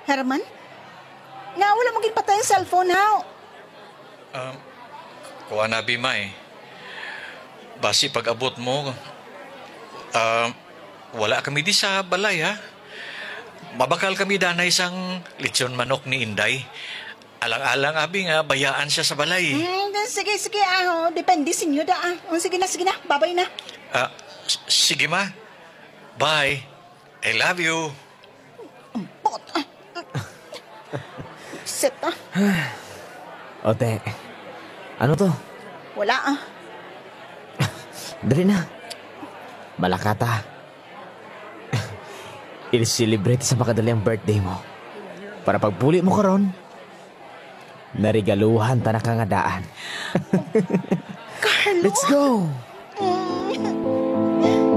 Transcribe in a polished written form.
Herman? Nga, wala mo ginpatay ang cellphone, ha? Kuha na, Bimay. Basi pag-abot mo, wala kami di sa balay, ha? Mabakal kami danay isang lechon manok ni Inday. Alang-alang, abi nga, bayaan siya sa balay. Sige, depende sinyo da, sige na, babay na. Sige, ma. Bye. I love you. Pot, Set, Ote, ano to? Wala, Dali na. Malakata. Il-celebrate sa makadali ang birthday mo. Para pagpuli mo karon, narigaluhan ta na kangadaan. Carlo! Let's go!